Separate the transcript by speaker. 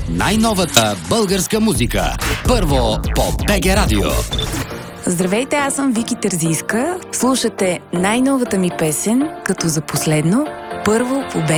Speaker 1: най-новата българска музика. Първо по БГ Радио.
Speaker 2: Здравейте, аз съм Вики Терзийска. Слушате най-новата ми песен, като за последно, първо по БГ